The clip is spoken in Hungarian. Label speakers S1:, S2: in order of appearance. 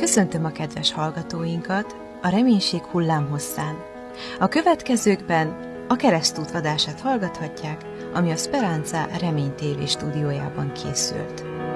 S1: Köszöntöm a kedves hallgatóinkat a Reménység hullámhosszán. A következőkben a Keresztút vadását hallgathatják, ami a Speranza Remény TV stúdiójában készült.